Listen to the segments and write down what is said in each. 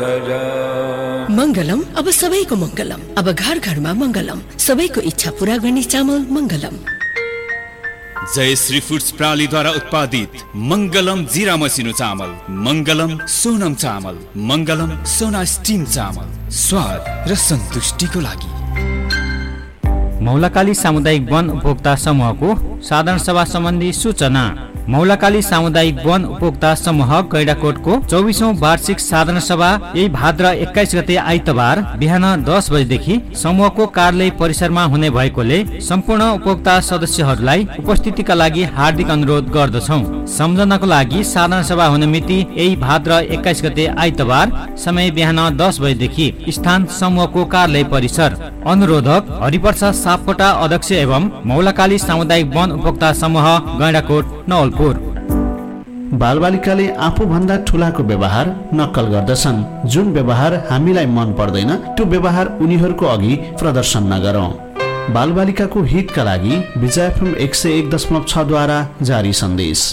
मंगलम अब सबैको मंगलम, अब घर घरमा मंगलम, सबैको इच्छा पूरा गर्ने चामल मंगलम। जय श्री फूड्स प्रणालीद्वारा उत्पादित मंगलम जीरा मसिनो चामल, मंगलम सोनम चामल, मंगलम सोना स्टीम चामल, स्वाद र सन्तुष्टिको लागि। मौलाकाली सामुदायिक वन उपभोक्ता समूहको साधारण सभा सम्बन्धी सूचना। मौलाकाली सामुदायिक वन उपभोक्ता समूह गैडाकोटको 24औं वार्षिक साधारण सभा यही भाद्र 21 गते आइतबार बिहान 10 बजेदेखि समूहको कार्यालय परिसरमा हुने भएकोले सम्पूर्ण उपभोक्ता सदस्यहरूलाई उपस्थितिका लागि हार्दिक अनुरोध गर्दछौं। सम्झनाको लागि साधारण सभा हुने मिति यही भाद्र 21 गते आइतबार, समय बिहान 10 बजेदेखि, स्थान समूहको कार्यालय परिसर। अनुरोधक हरिप्रसाद सापकोटा अध्यक्ष एवं मौलाकाली सामुदायिक वन उपभोक्ता समूह गैडाकोट नवलपुर। बालबालिकाले आफूभन्दा ठुलाको व्यवहार नक्कल गर्दछन्। जुन व्यवहार हामीलाई मन पर्दैन त्यो व्यवहार उनीहरूको अघि प्रदर्शन नगरौं। बालबालिकाको हितका लागि विजय एफएम 101.6 द्वारा जारी सन्देश।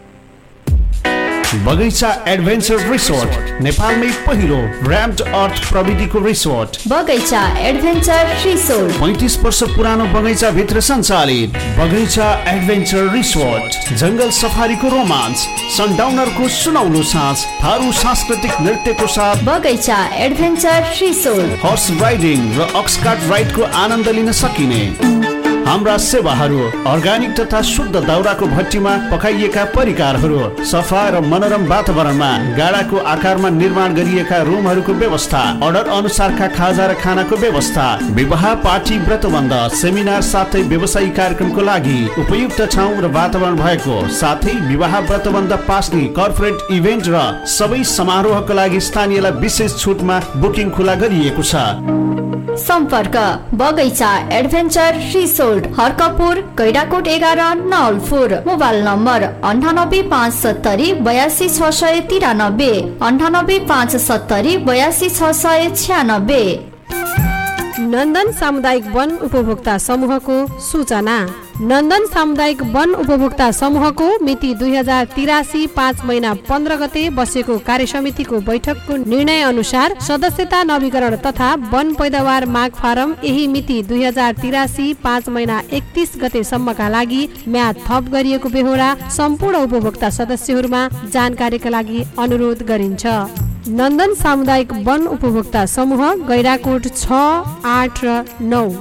बगैंचा एडभेन्चर रिसोर्ट नेपालमै पहिलो र्याम्ड अर्थ प्रविधिको रिसोर्ट बगैंचा एडभेन्चर रिसोर्ट 35 वर्ष पुरानो बगैंचा भित्र सञ्चालित बगैंचा एडभेन्चर रिसोर्ट। जंगल सफारीको रोमान्स, सनडाउनरको सुनौलो साँझ, थारू सांस्कृतिक नृत्यको साथ बगैंचा एडभेन्चर रिसोर्ट। हर्स राइडिङ र अक्सकार्ट राइडको आनन्द लिन सकिने हाम्रा सेवाहरू अर्ग्यानिक तथा शुद्ध दाउराको भट्टीमा पकाइएका परिकारहरू, सफा र मनोरम वातावरणमा गाडाको आकारमा निर्माण गरिएका रुमहरूको व्यवस्था, अर्डर अनुसारका खाजा र खानाको व्यवस्था, विवाह पार्टी व्रतबन्ध सेमिनार साथै व्यवसायिक कार्यक्रमको लागि उपयुक्त ठाउँ र वातावरण भएको, साथै विवाह व्रतबन्ध पास्ने कर्पोरेट इभेन्ट र सबै समारोहका लागि स्थानीयलाई विशेष छुटमा बुकिङ खुला गरिएको छ। सम्पर्क बगैंचा adventure resort, हरकपुर, Gaindakot 11 Nawalpur. Mobile number 9857 82693, 9857 82696। नन्दन सामुदायिक वन उपभोक्ता समूहको सूचना। नन्दन सामुदायिक वन उपभोक्ता समूहको मिति 2083 5 महिना 15 गते बसेको कार्यसमितिको बैठकको निर्णय अनुसार सदस्यता नवीकरण तथा वन पैदावार माग फारम यही मिति 2083 5 महिना 31 गते सम्मका लागि म्याद थप गरिएको बेहोरा सम्पूर्ण उपभोक्ता सदस्यहरूमा जानकारीका लागि अनुरोध गरिन्छ। नन्दन सामुदायिक वन उपभोक्ता समूह गैडाकोट 6, 8 र 9।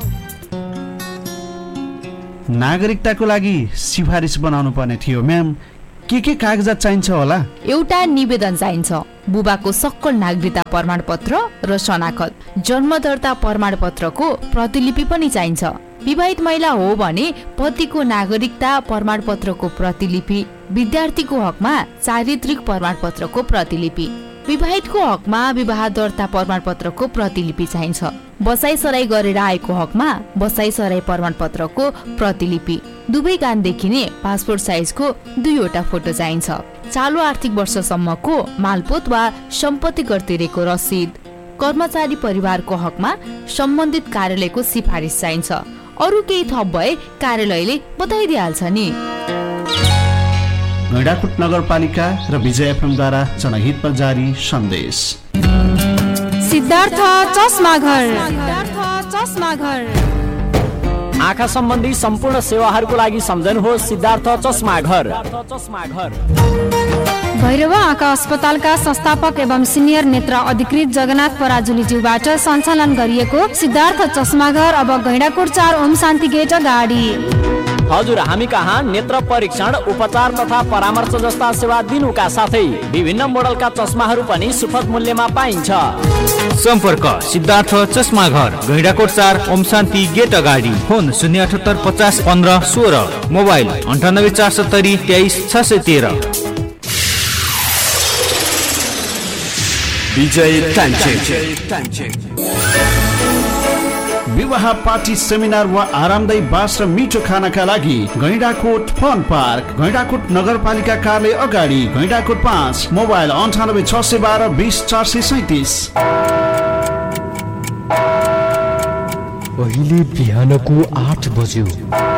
नागरिकताको लागि सिफारिस बनाउनु पर्ने थियो म्याम, के कागजात चाहिन्छ होला? एउटा निवेदन चाहिन्छ, बुबाको सक्कल नागरिकता प्रमाणपत्र र शनाखत, जन्म दर्ता प्रमाणपत्रको प्रतिलिपि पनि चाहिन्छ। विवाहित महिला हो भने पतिको नागरिकता प्रमाणपत्रको प्रतिलिपि, विद्यार्थीको हकमा चारित्रिक प्रमाणपत्रको प्रतिलिपि, विवाहितको हकमा विवाह दर्ता प्रमाणपत्रको प्रतिलिपि चाहिन्छ। बसाइसराई गरेर आएको हकमा बसाइसराई प्रमाणपत्रको प्रतिलिपि, दुवै कान देखिने पासपोर्ट साइजको 2वटा फोटो चाहिन्छ। चालु आर्थिक वर्षसम्मको मालपोत वा सम्पत्ति कर तिरेको रसिद, कर्मचारी परिवारको हकमा सम्बन्धित कार्यालयको सिफारिस चाहिन्छ। अरु केही थप भए कार्यालयले बताइदिहाल्छ नि। गैडाकोट नगरपालिका र विजय एफएम द्वारा जनहितमा जारी सन्देश। सिद्धार्थ चस्मा घर, चस्मा घर। आँखा सम्बन्धी सम्पूर्ण सेवाहरूको लागि सम्झनुहोस् सिद्धार्थ चस्मा घर। भैरव आँखा अस्पतालका संस्थापक एवं सिनियर नेत्र अधिकृत जगन्नाथ पराजुलीज्यूबाट सञ्चालन गरिएको सिद्धार्थ चस्मा घर अब गैडाकोट 4 ओम शान्ति गेट अगाडि। हजुर, हामी कहाँ नेत्र परीक्षण, उपचार तथा परामर्श जस्ता सेवा दिनुका साथै विभिन्न मोडलका चस्माहरू पनि सुपथ मूल्यमा पाइन्छ। सम्पर्क सिद्धार्थ चस्मा घर, गैडाकोट 4 ओम शान्ति गेट अगाडि। Phone 078 50 15 16, mobile 98 470 23 613। विजय टान्चेक। विवाह पार्टी सेमिनार वा आरामदायी बास र मिठो खानाका लागि गैडाकोट फन पार्क, गैडाकोट नगरपालिका कार्यालय अगाडि, गैडाकोट 5। मोबाइल 98 612 20 437। अहिले बिहानको 8 बज्यो।